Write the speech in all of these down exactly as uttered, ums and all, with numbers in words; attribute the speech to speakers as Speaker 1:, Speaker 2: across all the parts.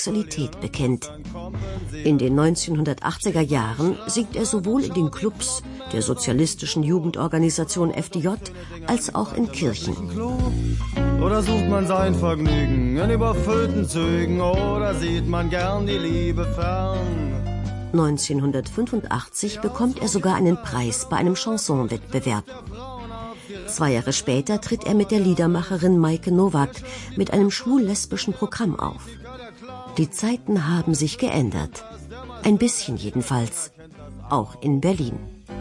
Speaker 1: Homosexualität bekennt. In den neunzehnhundertachtziger Jahren singt er sowohl in den Clubs der sozialistischen Jugendorganisation F D J als auch in Kirchen.
Speaker 2: Oder sucht man sein Vergnügen in überfüllten Zügen, oder sieht man gern die Liebe fern?
Speaker 1: neunzehnhundertfünfundachtzig bekommt er sogar einen Preis bei einem Chansonwettbewerb. Zwei Jahre später tritt er mit der Liedermacherin Maike Nowak mit einem schwul-lesbischen Programm auf. Die Zeiten haben sich geändert. Ein bisschen jedenfalls. Auch in Berlin.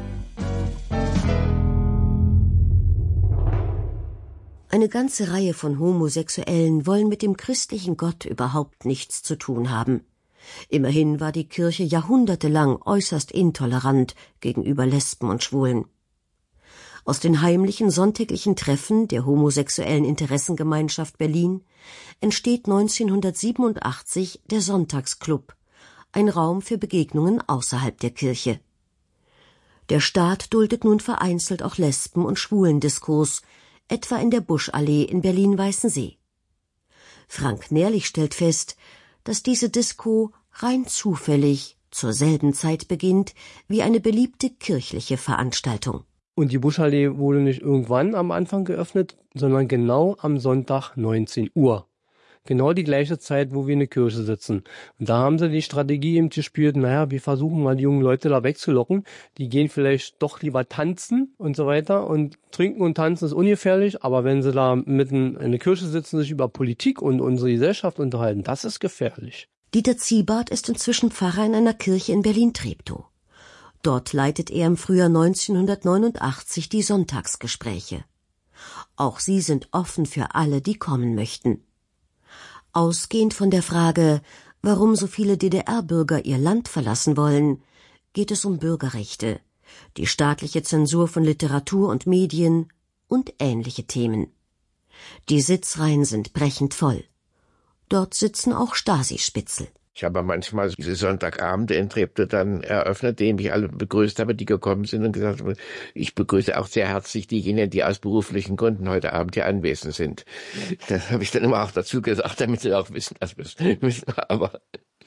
Speaker 1: Eine ganze Reihe von Homosexuellen wollen mit dem christlichen Gott überhaupt nichts zu tun haben. Immerhin war die Kirche jahrhundertelang äußerst intolerant gegenüber Lesben und Schwulen. Aus den heimlichen sonntäglichen Treffen der homosexuellen Interessengemeinschaft Berlin entsteht neunzehnhundertsiebenundachtzig der Sonntagsclub, ein Raum für Begegnungen außerhalb der Kirche. Der Staat duldet nun vereinzelt auch Lesben- und Schwulendiskos, etwa in der Buschallee in Berlin-Weißensee. Frank Nährlich stellt fest, dass diese Disco rein zufällig zur selben Zeit beginnt wie eine beliebte kirchliche Veranstaltung.
Speaker 3: Und die Buschallee wurde nicht irgendwann am Anfang geöffnet, sondern genau am Sonntag neunzehn Uhr. Genau die gleiche Zeit, wo wir in der Kirche sitzen. Und da haben sie die Strategie eben gespielt, naja, wir versuchen mal die jungen Leute da wegzulocken. Die gehen vielleicht doch lieber tanzen und so weiter. Und trinken und tanzen ist ungefährlich, aber wenn sie da mitten in der Kirche sitzen, sich über Politik und unsere Gesellschaft unterhalten, das ist gefährlich.
Speaker 1: Dieter Ziebart ist inzwischen Pfarrer in einer Kirche in Berlin-Treptow. Dort leitet er im Frühjahr neunzehnhundertneunundachtzig die Sonntagsgespräche. Auch sie sind offen für alle, die kommen möchten. Ausgehend von der Frage, warum so viele D D R-Bürger ihr Land verlassen wollen, geht es um Bürgerrechte, die staatliche Zensur von Literatur und Medien und ähnliche Themen. Die Sitzreihen sind brechend voll. Dort sitzen auch Stasi-Spitzel.
Speaker 4: Ich habe manchmal diese Sonntagabende in Treptow dann eröffnet, denen ich alle begrüßt habe, die gekommen sind und gesagt haben, ich begrüße auch sehr herzlich diejenigen, die aus beruflichen Gründen heute Abend hier anwesend sind. Das habe ich dann immer auch dazu gesagt, damit sie auch wissen, dass wir es müssen. Aber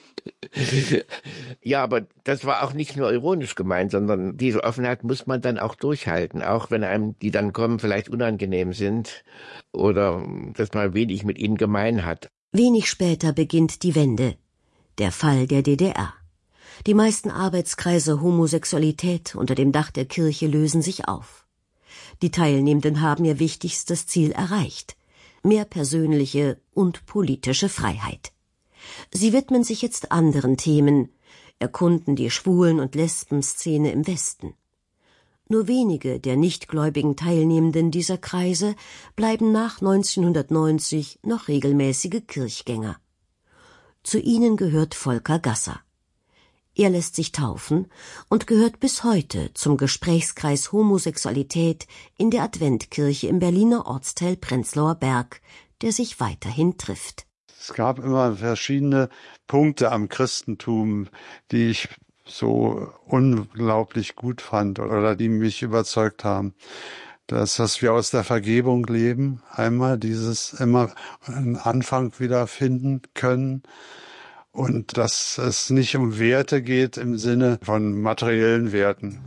Speaker 4: ja, aber das war auch nicht nur ironisch gemeint, sondern diese Offenheit muss man dann auch durchhalten, auch wenn einem die dann kommen vielleicht unangenehm sind oder dass man wenig mit ihnen gemein hat.
Speaker 1: Wenig später beginnt die Wende. Der Fall der D D R. Die meisten Arbeitskreise Homosexualität unter dem Dach der Kirche lösen sich auf. Die Teilnehmenden haben ihr wichtigstes Ziel erreicht: mehr persönliche und politische Freiheit. Sie widmen sich jetzt anderen Themen, erkunden die Schwulen- und Lesben-Szene im Westen. Nur wenige der nichtgläubigen Teilnehmenden dieser Kreise bleiben nach neunzehnhundertneunzig noch regelmäßige Kirchgänger. Zu ihnen gehört Volker Gasser. Er lässt sich taufen und gehört bis heute zum Gesprächskreis Homosexualität in der Adventkirche im Berliner Ortsteil Prenzlauer Berg, der sich weiterhin trifft.
Speaker 5: Es gab immer verschiedene Punkte am Christentum, die ich so unglaublich gut fand oder die mich überzeugt haben. Das, dass wir aus der Vergebung leben, einmal dieses immer einen Anfang wiederfinden können und dass es nicht um Werte geht im Sinne von materiellen Werten.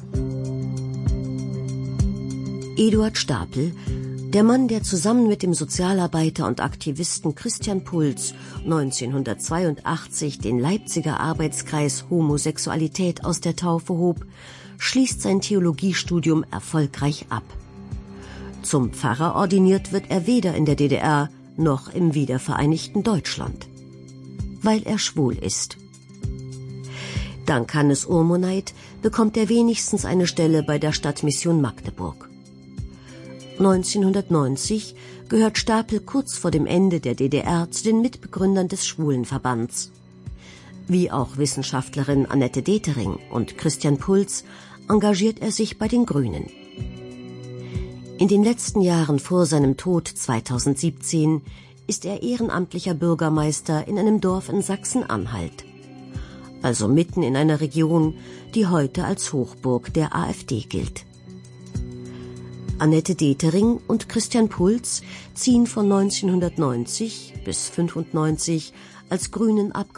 Speaker 1: Eduard Stapel, der Mann, der zusammen mit dem Sozialarbeiter und Aktivisten Christian Puls neunzehnhundertzweiundachtzig den Leipziger Arbeitskreis Homosexualität aus der Taufe hob, schließt sein Theologiestudium erfolgreich ab. Zum Pfarrer ordiniert wird er weder in der D D R noch im wiedervereinigten Deutschland, weil er schwul ist. Dank Hannes Urmoneit bekommt er wenigstens eine Stelle bei der Stadtmission Magdeburg. neunzehnhundertneunzig gehört Stapel kurz vor dem Ende der D D R zu den Mitbegründern des Schwulenverbands. Wie auch Wissenschaftlerin Annette Detering und Christian Puls engagiert er sich bei den Grünen. In den letzten Jahren vor seinem Tod zweitausendsiebzehn ist er ehrenamtlicher Bürgermeister in einem Dorf in Sachsen-Anhalt. Also mitten in einer Region, die heute als Hochburg der AfD gilt. Annette Detering und Christian Puls ziehen von neunzehnhundertneunzig bis fünfundneunzig als Grünen-Abgeordnete